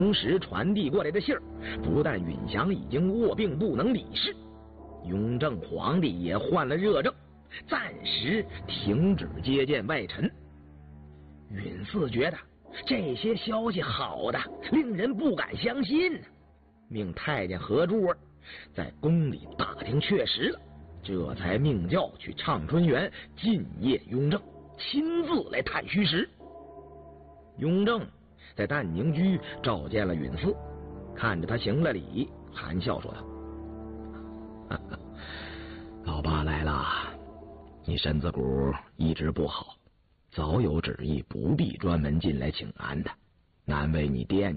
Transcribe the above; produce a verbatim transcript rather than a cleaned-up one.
同时传递过来的信儿，不但允祥已经卧病不能理事，雍正皇帝也患了热症，暂时停止接见外臣。允嗣觉得这些消息好的令人不敢相信呢，命太监何柱儿在宫里打听确实了，这才命教去畅春园进谒雍正，亲自来探虚实。雍正在淡宁居召见了允嗣，看着他行了礼，含笑说道：“老爸来了，你身子骨一直不好，早有旨意不必专门进来请安的，难为你惦